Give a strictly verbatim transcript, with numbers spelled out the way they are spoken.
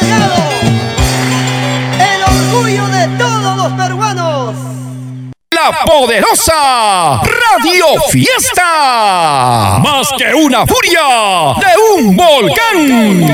Delgado, el orgullo de todos los peruanos. La poderosa Radio Fiesta. Más que una furia de un volcán.